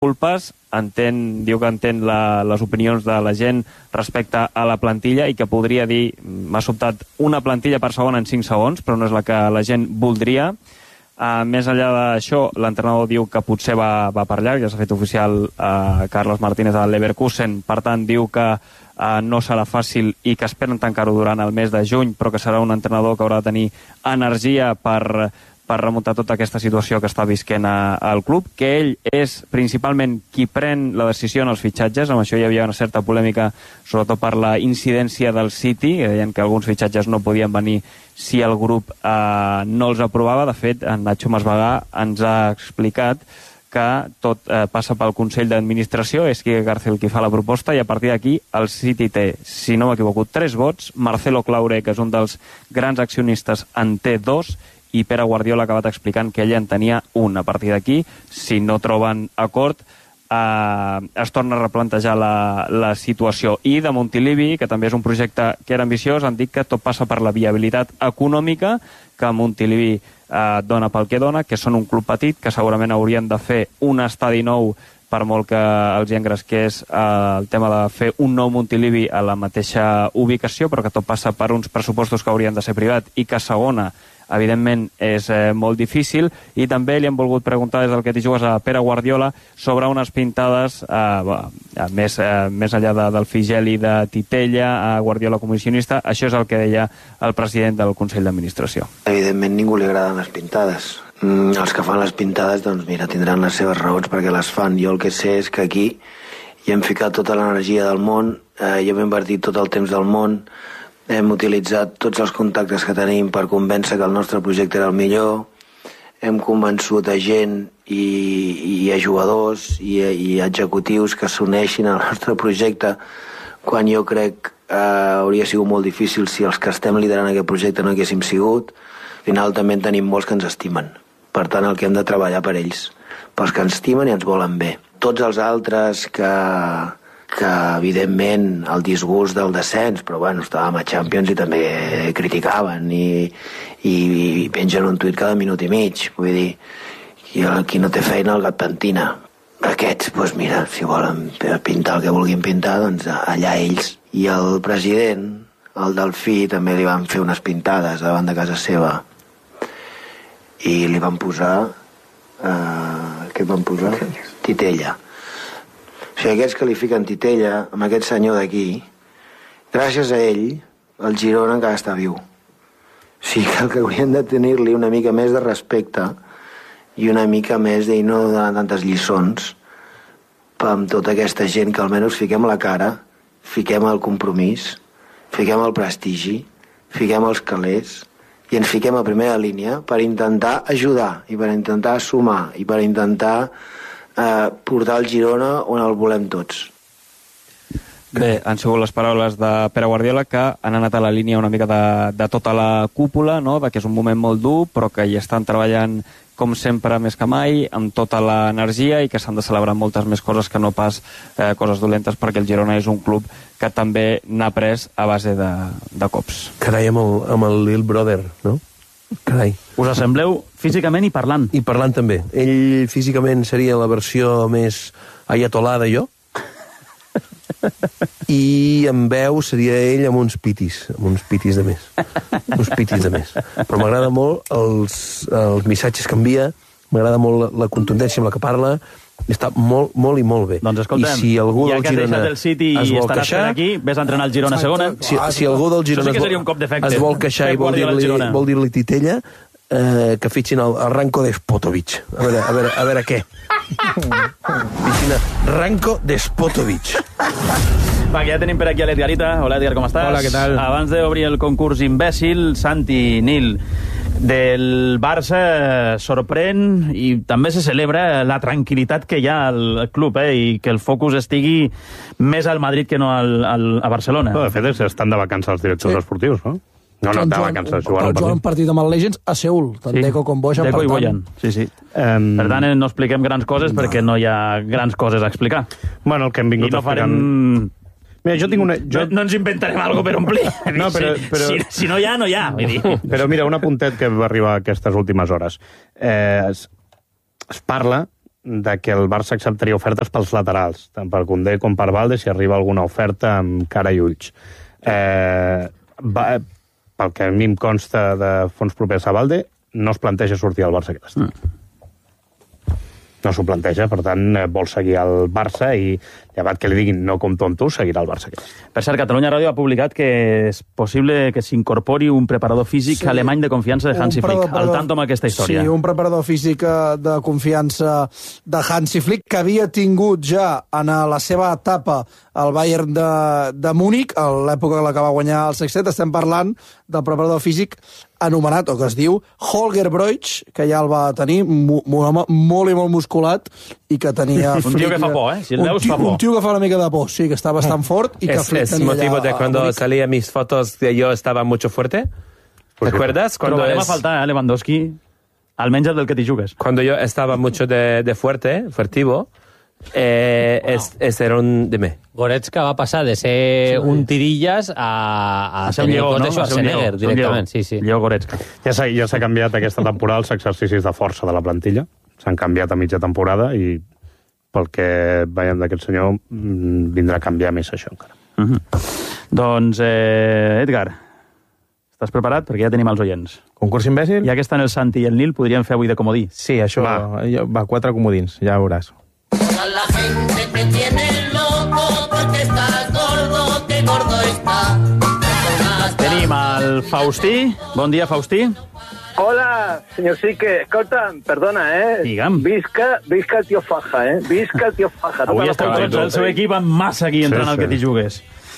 culpes, diu que entén les opinions de la gent respecte a la plantilla i que podria dir, m'ha sobtat, una plantilla per segon en 5 segons, però no és la que la gent voldria. Més enllà d'això, l'entrenador diu que potser va per llarg, ja s'ha fet oficial Carlos Martínez del Leverkusen, per tant diu que no serà fàcil i que esperen tancar-ho durant el mes de juny, però que serà un entrenador que haurà de tenir energia per remuntar tota aquesta situació que està visquent al club, que ell és principalment qui pren la decisió en els fitxatges. Amb això hi havia una certa polèmica, sobretot per la incidència del City, que deien que alguns fitxatges no podien venir si el grup no els aprovava. De fet, en Nacho Masvagà ens ha explicat que tot passa pel Consell d'Administració, és Quique García qui fa la proposta, i a partir d'aquí el City té, si no m'equivoco, 3 vots, Marcelo Claure, que és un dels grans accionistes, en té 2, i Pere Guardiola ha acabat explicant que ell en tenia 1. A partir d'aquí, si no troben acord, es torna a replantejar la situació. I de Montilivi, que també és un projecte que era ambiciós, han dit que tot passa per la viabilitat econòmica, que Montilivi dona pel que dona, que són un club petit, que segurament haurien de fer un estadi nou, per molt que els hi engresqués el tema de fer un nou Montilivi a la mateixa ubicació, però que tot passa per uns pressupostos que haurien de ser privats i que segona, evidentment, és molt difícil. I també li hem volgut preguntar des del Que t'hi jugues a Pere Guardiola sobre unes pintades més enllà del Figeli de Titella, a Guardiola comissionista. Això és el que deia el president del Consell d'Administració. Evidentment ningú li agraden les pintades. Els que fan les pintades, doncs mira, tindran les seves raons perquè les fan. Jo el que sé és que aquí hi hem ficat tota l'energia del món, hi hem invertit tot el temps del món, hem utilitzat tots els contactes que tenim per convèncer que el nostre projecte era el millor, hem convençut a gent i a jugadors i a executius que s'uneixin al nostre projecte, quan jo crec que hauria sigut molt difícil si els que estem liderant aquest projecte no haguéssim sigut. Al final també en tenim molts que ens estimen. Per tant, el que hem de treballar per ells, pels que ens estimen i ens volen bé. Tots els altres que evidentment el disgust del descens, però bueno, estàvem a Champions i també criticaven i pengen un tuit cada minut i mig, vull dir, i qui no té feina el gat pentina. Aquests, doncs mira, si volen pintar el que vulguin pintar, doncs allà ells. I el president, el Delfí, també li van fer unes pintades davant de casa seva i li van posar què van posar? Titella. O sigui, aquests que li fiquen Titella, amb aquest senyor d'aquí, gràcies a ell, el Girona encara està viu. O sigui que el que haurien de tenir-li una mica més de respecte i una mica més de no donar tantes lliçons amb tota aquesta gent que almenys fiquem la cara, fiquem el compromís, fiquem el prestigi, fiquem els calés i ens fiquem a primera línia per intentar ajudar i per intentar sumar i per intentar portar el Girona on el volem tots. Bé, han sigut les paraules de Pere Guardiola, que han anat a la línia una mica de tota la cúpula, no? De que és un moment molt dur, però que hi estan treballant com sempre més que mai, amb tota l'energia, i que s'han de celebrar moltes més coses que no pas coses dolentes, perquè el Girona és un club que també n'ha pres a base de cops. Carai, amb el Lil Brother, no? Carai. Us assembleu físicament i parlant. I parlant també. Ell físicament seria la versió més ayatolada jo, i en veu seria ell amb uns pitis de més. Uns pitis de més. Però m'agrada molt els missatges que envia, m'agrada molt la contundència amb la que parla, està molt, molt i molt bé. Doncs escoltem, I si algú ja del que has Girona deixat el City i estaràs per aquí, vés a entrenar el Girona segona. Si algú del Girona sí que seria un cop d'efecte. es vol queixar i vol dir-li Titella, que fitxin el Ranko Despotovic. A veure què. Fitxin Ranko Despotovic. Va, que ja tenim per aquí a l'Edgarita. Hola, Edgar, com estàs? Hola, què tal? Abans d'obrir el concurs imbècil, Santi, Nil, del Barça sorprèn i també se celebra la tranquil·litat que hi ha al club, i que el focus estigui més al Madrid que no a Barcelona. De fet, estan de vacances els directors esportius, no? No, de vacances, jugant un partit amb el Legends a Seul, tant Deco com Bojan. Deco i Bojan, sí. Per tant, no expliquem grans coses perquè no hi ha grans coses a explicar. Bueno, el que hem vingut explicant... Mira, jo tinc una... No ens inventarem alguna per omplir. No, però... Si no hi ha, no hi ha. Però mira, un apuntet que va arribar aquestes últimes hores. Es parla de que el Barça acceptaria ofertes pels laterals, tant per Koundé com per Balde, si arriba alguna oferta amb cara i ulls. Pel que a mi em consta de fons propers a Balde, no es planteja sortir al Barça aquest estiu. No s'ho planteja, per tant, vol seguir al Barça i, llevat que li diguin no compto amb tu, seguirà al Barça. Per cert, Catalunya Ràdio ha publicat que és possible que s'incorpori un preparador físic alemany de confiança de Hansi Flick. Al tanto amb aquesta història. Sí, un preparador físic de confiança de Hansi Flick, que havia tingut ja en la seva etapa al Bayern de Múnich, a l'època en la que va guanyar el sextet. Estem parlant del preparador físic anomenat, o que es diu, Holger Broich, que ja el va tenir, un home molt i molt musculat, i que tenia... Un tio que fa por, Si el veus fa por. Un tio que fa una mica de por, sí, que està bastant fort, i que Flick tenia allà... Es motivo de cuando salía mis fotos de yo estaba mucho fuerte. ¿Te acuerdas? Trobarem a faltar, Lewandowski, almenys el del que t'hi jugues. Cuando yo estaba mucho de fuertivo, era un... Dime. Goretzka va passar de ser un tirillas a ser un lleó, de Schwarzenegger, directament. Sí. Lleó Goretzka. Ja s'ha canviat aquesta temporada els exercicis de força de la plantilla. S'han canviat a mitja temporada i pel que veiem d'aquest senyor vindrà a canviar més això encara. Doncs, Edgar, estàs preparat? Perquè ja tenim els oients. Concurs imbècil? Ja que estan el Santi i el Nil, podríem fer avui de comodí. Sí, això va 4 comodins, ja veuràs. La gente te tiene loco porque estás gordo, que gordo está. Tenim el Faustí. Bon dia, Faustí. Hola, senyor Sique. Escolta, perdona, Digue'm. Visca el tio Faja, Visca el tio Faja. Avui estem tots el seu equip amb massa aquí entrant al que t'hi jugues.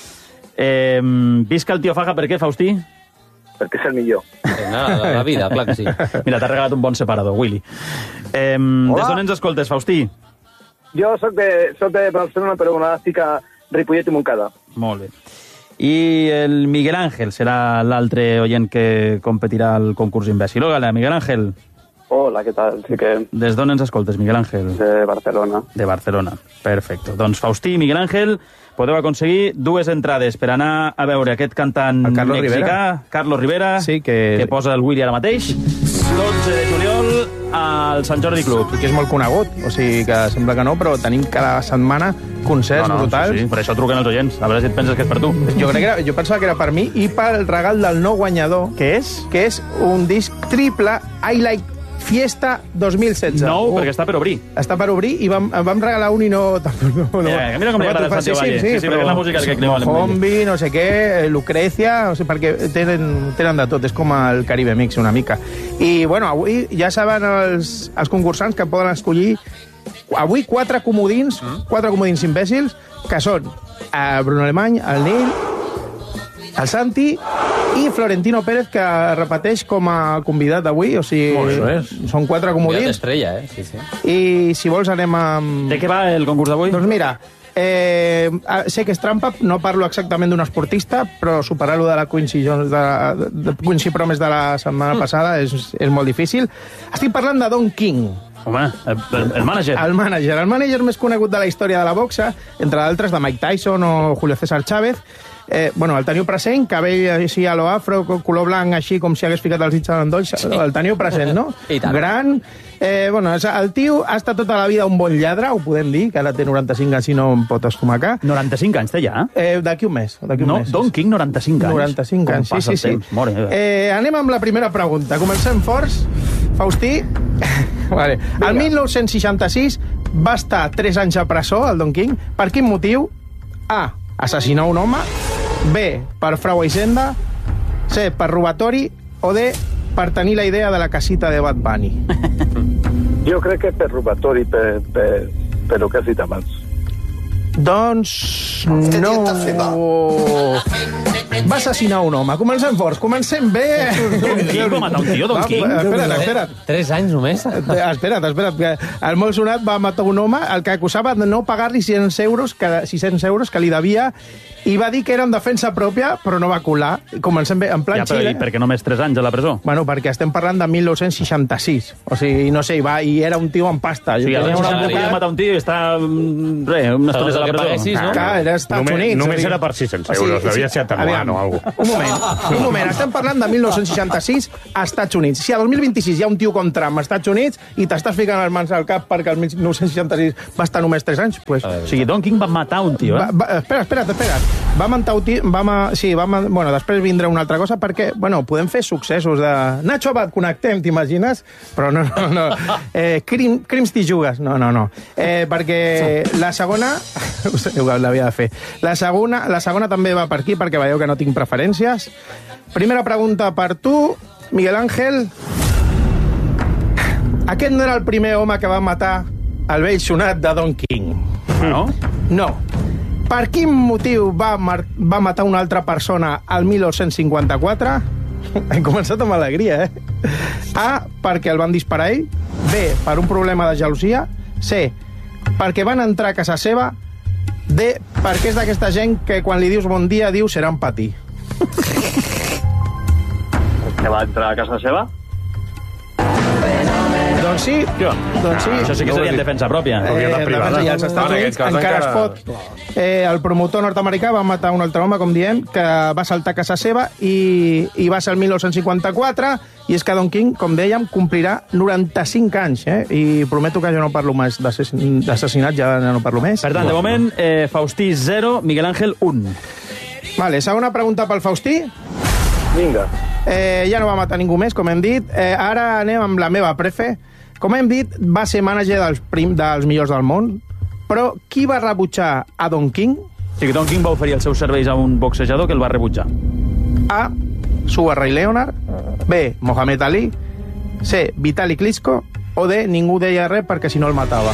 Visca el tio Faja, per què, Faustí? Perquè és el millor. La vida, clar que sí. Mira, t'ha regalat un bon separador, Willy. Des d'on ens escoltes, Faustí? Jo soc de Barcelona, però una estic a Ripollet i Montcada. Molt bé. I el Miguel Ángel serà l'altre oient que competirà al concurs imbècil. Hola, Miguel Ángel. Hola, què tal? Sí que... Des d'on ens escoltes, Miguel Ángel? De Barcelona. De Barcelona, perfecte. Doncs Faustí i Miguel Ángel podeu aconseguir 2 entrades per anar a veure aquest cantant mexicà, Carlos Rivera, que posa el Willy ara mateix. 12 de juliol al Sant Jordi Club. Que és molt conegut, o sigui que sembla que no, però tenim cada setmana concerts brutals. Sí, per això truquen els oients, a veure si et penses que és per tu. Jo pensava que era per mi i pel regal del nou guanyador. Què és? Que és un disc triple I Like Fiesta 2016. Nou, perquè està per obrir. Està per obrir i vam regalar un i no... Mira com li agrada el Santiago Valle. Sí, perquè és la música que creu. Zombi, no sé què, Lucrecia, no sé, perquè tenen de tot, és com el Caribe Mix una mica. I, bueno, avui ja saben els concursants que poden escollir avui 4 comodins imbècils, que són Bruno Alemany, el Nil, el Santi i Florentino Pérez, que repeteix com a convidat d'avui, o sigui, són 4 comodins. Estrella, sí. I si vols anem a... De què va el concurs d'avui? Doncs mira, sé que és trampa, no parlo exactament d'un esportista, però superar-lo de la Quincy Promes de la setmana passada és molt difícil. Estic parlant de Don King. Home, el mànager. El mànager més conegut de la història de la boxa, entre d'altres de Mike Tyson o Julio César Chávez. El teniu present, cabell així a lo afro, color blanc, així com si hagués ficat els dits a l'endoll. El teniu present, no? Gran. El tio ha estat tota la vida un bon lladre, ho podem dir, que ara té 95 anys i no em pot estomacar. 95 anys té ja? D'aquí un mes. Don King, 95 anys. 95 anys, sí. Anem amb la primera pregunta. Comencem forts. Faustí, vale. El 1966 va estar 3 anys a presó, el Don King. Per quin motiu? A, assassinar un home. B, per frau a Hisenda. C, per robatori. O D, per tenir la idea de la casita de Bad Bunny. Jo crec que per robatori, per el que has dit abans. Doncs no... Va assassinar un home. Comencem forts, comencem bé. Don King va matar un tio, Don King? Espera't. 3 anys només? Espera't. El molt sonat va matar un home el que acusava de no pagar-li 600 euros que li devia, i va dir que era en defensa pròpia, però no va colar. Comencem bé, en plan Xile. I per què només 3 anys a la presó? Bueno, perquè estem parlant de 1966. O sigui, no sé, i era un tio amb pasta. Sí, va matar un tio i està... unes tones a la paguessis, no? Clar, era als Estats Units. Només era per 600 euros, devia ser atenuant o alguna cosa. Un moment, estem parlant de 1966 a Estats Units. Si a 2026 hi ha un tio com Trump als Estats Units i t'estàs ficant les mans al cap perquè el 1966 va estar només 3 anys, pues... O sigui, Don King va matar un tio, eh? Espera't. Va matar un tio... Bueno, després vindrà una altra cosa perquè, bueno, podem fer successos de... Nacho Abad, connectem, t'imagines? Però no. Crims t'hi jugues. No. Perquè la segona... l'havia de fer. La segona també va per aquí, perquè veieu que no tinc preferències. Primera pregunta per tu, Miguel Ángel. Aquest no era el primer home que va matar el vell sonat de Don King. No? No. Per quin motiu va matar una altra persona al 1954? Hem començat amb alegria, eh? A, perquè el van disparar ell. B, per un problema de gelosia. C, perquè van entrar a casa seva. D, perquè és d'aquesta gent que quan li dius bon dia diu seran patí. Que va entrar a casa seva? Doncs sí. Això sí que seria en defensa pròpia. I als Estats Units encara es pot. El promotor nord-americà va matar un altre home, com diem, que va saltar a casa seva i va ser el 1954, i és que Don King, com dèiem, complirà 95 anys, i prometo que ja no parlo més d'assassinat, ja no parlo més. Per tant, de moment, Faustí 0, Miguel Ángel 1. Vale, segona pregunta pel Faustí. Vinga. Ja no va matar ningú més, com hem dit. Ara anem amb la meva prefe. Com hem dit, va ser mànager dels millors del món, però qui va rebutjar a Don King? Sí, que Don King va oferir els seus serveis a un boxejador que el va rebutjar. A, Sugar Ray Leonard. B, Mohamed Ali. C, Vitali Klitschko. O D, ningú deia res perquè si no el matava.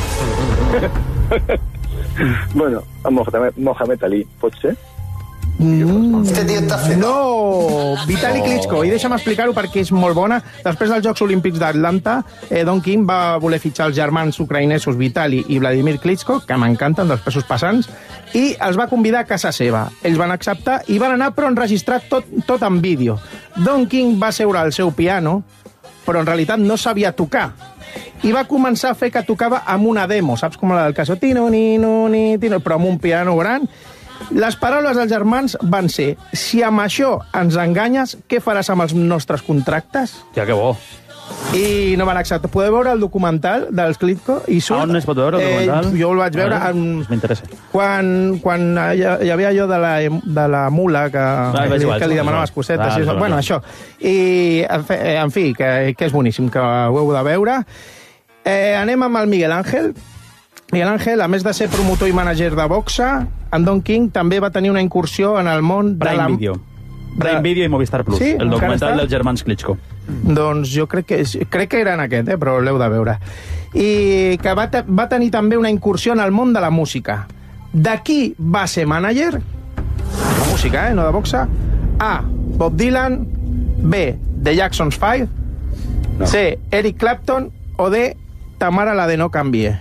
Bueno, Mohamed Ali, pot ser? Este tio està fet. No, Vitali Klitschko. I deixa'm explicar-ho perquè és molt bona. Després dels Jocs Olímpics d'Atlanta, Don King va voler fitxar els germans ucraïnesos Vitali i Vladimir Klitschko, que m'encanten, dels pesos pesants, i els va convidar a casa seva. Ells van acceptar i van anar, però enregistrat tot en vídeo. Don King va seure al seu piano, però en realitat no sabia tocar. I va començar a fer que tocava amb una demo, saps com la del caso? Tino, nino, ni, tino, però amb un piano gran. Les paraules dels germans van ser: si amb això ens enganyes, què faràs amb els nostres contractes? Ja, que bo. I no van acceptar. Podeu veure el documental dels Klitschko? On es pot veure el documental? Jo el vaig veure... M'interessa. Quan hi havia allò de la mula que li demanava les cosetes. Bueno, això. I, en fi, que és boníssim, que ho heu de veure. Anem amb el Miguel Ángel. Miguel Ángel, a més de ser promotor i mànager de boxa, en Don King també va tenir una incursió en el món de la... Prime Video i Movistar Plus, sí, el documental dels germans Klitschko. Doncs jo crec que era en aquest, però l'heu de veure. I que va tenir també una incursió en el món de la música. De qui va ser mànager? La música, no de boxa. A, Bob Dylan. B, The Jacksons 5. No. C, Eric Clapton. O D, Tamara la de No Canvie.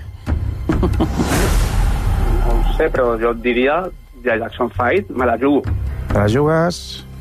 No ho sé, però jo et diria The Jackson 5, me la jugo. Te la jugues?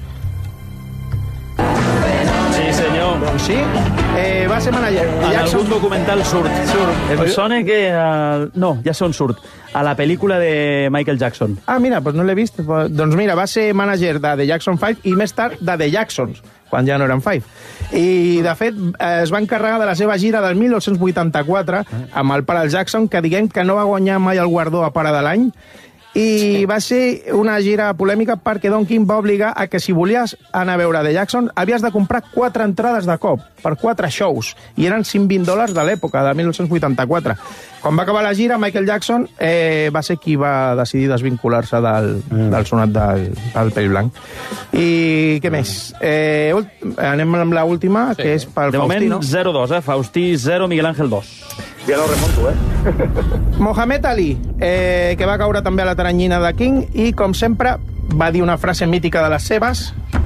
Sí, senyor. Doncs sí. Va ser manager. En algun documental surt. Em sona que... No, ja sé on surt. A la pel·lícula de Michael Jackson. Ah, mira, doncs no l'he vist. Doncs mira, va ser manager de The Jackson 5 i més tard de The Jacksons, quan ja no eren 5. I, de fet, es va encarregar de la seva gira del 1984 amb el pare Jackson, que diguem que no va guanyar mai el guardó a pare de l'any, i va ser una gira polèmica perquè Don King va obligar a que si volies anar a veure The Jackson havies de comprar 4 entrades de cop per 4 shows, i eren $120 de l'època, de 1984. Quan va acabar la gira, Michael Jackson va ser qui va decidir desvincular-se del sonat del pell blanc. I què més? Anem amb l'última, que és pel Faustí, no? De moment, 0-2, Faustí 0, Miguel Ángel 2. Ja no remonto, Mohamed Ali, que va caure també a la taranyina de King, i, com sempre, va dir una frase mítica de les seves.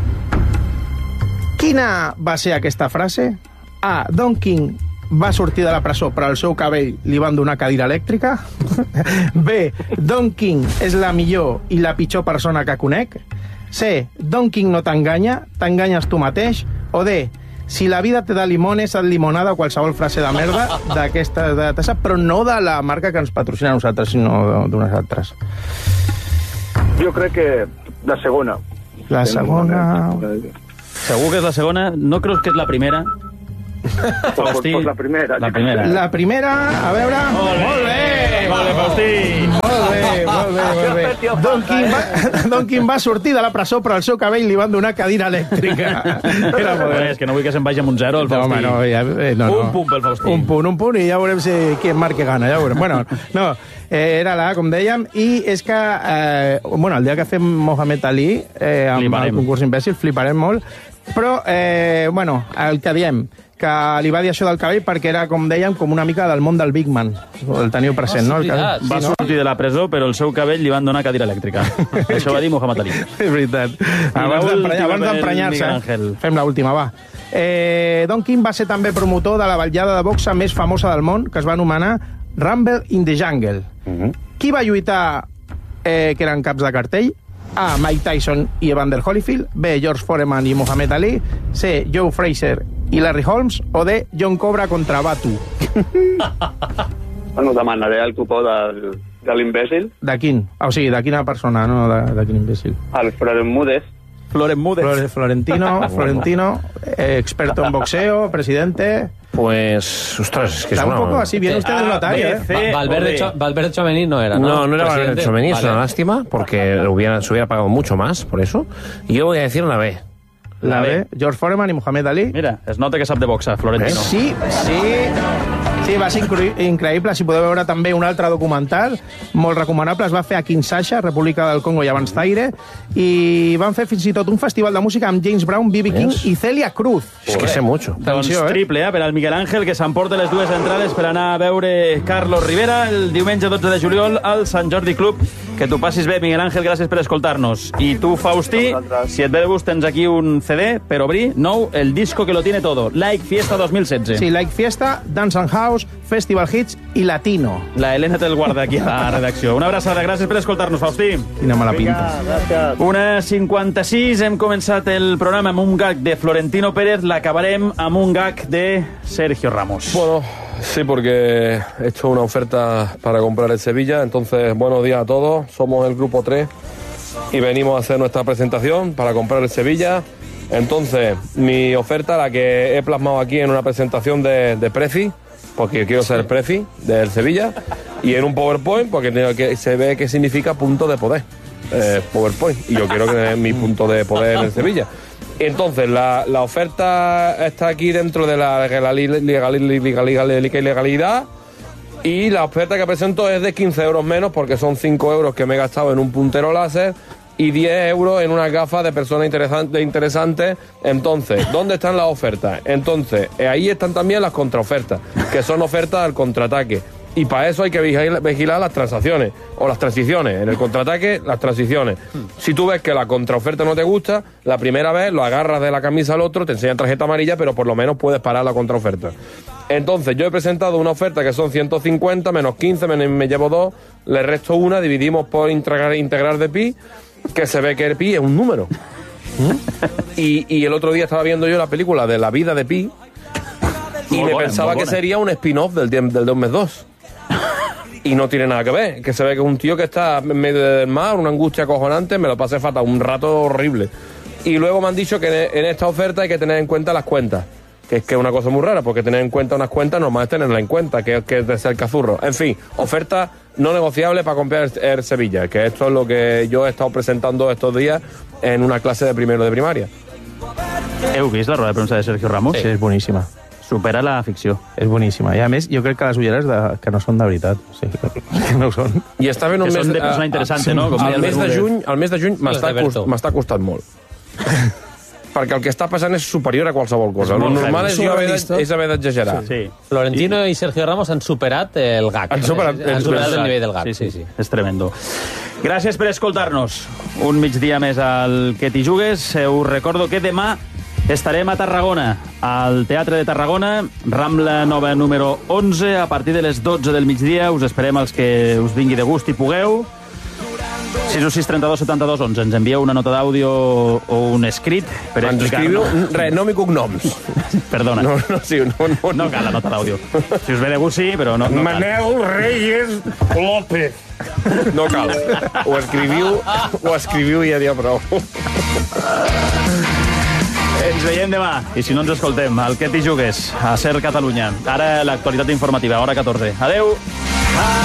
Quina va ser aquesta frase? A, Don King va sortir de la presó, però al seu cabell li van donar cadira elèctrica. B, Don King és la millor i la pitjor persona que conec. C, Don King no t'enganya, t'enganyes tu mateix. O D, si la vida te da limones, haz limonada o qualsevol frase de merda d'aquesta de tassa, però no de la marca que ens patrocina a nosaltres, sinó d'unes altres. Jo crec que la segona. La segona... Segur que és la segona? No creus que és la primera? Pues la primera. La primera. La primera, a veure... Molt bé! Molt bé, Faustí! Molt bé. Don Quim va sortir de la presó, però al seu cabell li van donar cadira elèctrica. Era molt bé. És que no vull que se'n vagi amb un 0, el Faustí. Un punt pel Faustí. Un punt, i ja veurem qui en marca gana, ja veurem. Bueno, no, era la A, com dèiem, i és que, el dia que fem Mohamed Ali, amb el concurs imbècil, fliparem molt, però, el que diem, que li va dir això del cabell perquè era, com dèiem, com una mica del món del Big Man. El teniu present, no? Va sortir de la presó, però el seu cabell li van donar cadira elèctrica. Això va dir Mohamed Ali. És veritat. Abans d'emprenyar-se. Fem l'última, va. Don King va ser també promotor de la ballada de boxa més famosa del món, que es va anomenar Rumble in the Jungle. Qui va lluitar que eren caps de cartell? A. Mike Tyson i Evander Holyfield. B. George Foreman i Muhammad Ali. C. Joe Frazier i Larry Holmes. O D. John Cobra contra Batu. Bueno, demanaré el cupó de l'imbècil. De quin? O sigui, de quina persona, no de quin imbècil? El Florentino, experto en boxeo, presidente... Pues, ostras, es que está es un poco así, viene usted de una talla, Valverde Chomení no era, ¿no? No era Valverde Chomení, es una lástima, porque se hubiera pagado mucho más, por eso. Y yo voy a decir la B. La B, George Foreman i Muhammad Ali. Mira, es nota que sap de boxa, Florentino. Sí, va ser increïble. Si podeu veure també un altre documental, molt recomanable, es va fer a Kinshasa, República del Congo i abans Zaire, i van fer fins i tot un festival de música amb James Brown, B.B. King i Celia Cruz. És que sé mucho. Doncs triple, per al Miguel Ángel, que s'emporta les dues entrades per anar a veure Carlos Rivera el diumenge 12 de juliol al Sant Jordi Club. Que t'ho passis bé, Miguel Ángel, gràcies per escoltar-nos. I tu, Faustí, si et ve de gust, tens aquí un CD per obrir, nou, el disco que lo tiene todo, Like Fiesta 2016. Sí, Like Fiesta, Dance and House, Festival Hits i Latino. La Helena te'l guarda aquí a la redacció. Una abraçada, gràcies per escoltar-nos, Faustí. Quina mala pinta. Una 56, hem començat el programa amb un gag de Florentino Pérez, l'acabarem amb un gag de Sergio Ramos. Bueno, sí, porque he hecho una oferta para comprar el Sevilla, entonces buenos días a todos, somos el grupo 3 y venimos a hacer nuestra presentación para comprar el Sevilla. Entonces, mi oferta, la que he plasmado aquí en una presentación de Prezi, porque quiero ser el Prezi del Sevilla, y en un PowerPoint, porque se ve que significa punto de poder, PowerPoint, y yo quiero que es mi punto de poder en el Sevilla. Entonces, la oferta está aquí dentro de la legalidad, y la oferta que presento es de 15 euros menos, porque son 5 euros que me he gastado en un puntero láser y 10 euros en unas gafas de personas interesantes. Entonces, ¿dónde están las ofertas? Entonces, ahí están también las contraofertas, que son ofertas al contraataque. Y para eso hay que vigilar las transacciones o las transiciones. En el contraataque, las transiciones. Si tú ves que la contraoferta no te gusta, la primera vez lo agarras de la camisa al otro, te enseñan tarjeta amarilla, pero por lo menos puedes parar la contraoferta. Entonces, yo he presentado una oferta que son 150, menos 15, me llevo 2, le resto una, dividimos por integrar de pi, que se ve que el pi es un número. Y el otro día estaba viendo yo la película de La vida de Pi, y me pensaba que sería un spin-off del 2 mes 2. Y no tiene nada que ver, que se ve que es un tío que está en medio del mar, una angustia acojonante, me lo pasé fatal, un rato horrible. Y luego me han dicho que en esta oferta hay que tener en cuenta las cuentas, que es una cosa muy rara, porque tener en cuenta unas cuentas normal es tenerla en cuenta, que es de ser cazurro. En fin, oferta no negociable para comprar el Sevilla, que esto es lo que yo he estado presentando estos días en una clase de primero de primaria. Heu vist la roda de premsa de Sergio Ramos? Sí, és boníssima. Supera la ficció. És boníssima. I a més, jo crec que les ulleres que no són de veritat. O sigui, que no ho són. I està fent un que mes... són de persona interessant, no? Com el mes de juny m'està costant molt. Perquè el que està passant és superior a qualsevol cosa. El normal és haver d'exagerar. Sí. Florentino i Sergio Ramos han superat el gag. Han superat el nivell del gag. Sí. És tremendo. Gràcies per escoltar-nos. Un migdia més al Que t'hi jugues. Us recordo que demà estarem a Tarragona, al Teatre de Tarragona, Rambla Nova número 11, a partir de les 12 del migdia. Us esperem els que us vingui de gust i pugueu. 616 32 72 11. Ens envieu una nota d'àudio o un escrit per explicar-nos. Res, nom i cognoms. Perdona. No cal la nota d'àudio. Si us ve de gust, sí, però no cal. Manel Reyes López. No cal. Ho escriviu i ja dia prou. Ens veiem demà. I si no ens escoltem, al Que t'hi jugues, a Ser Catalunya. Ara l'actualitat informativa, hora 14. Adeu!